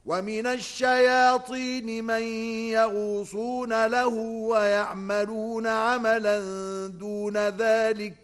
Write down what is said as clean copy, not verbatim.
ومن الشياطين من يغوصون له ويعملون عملا دون ذلك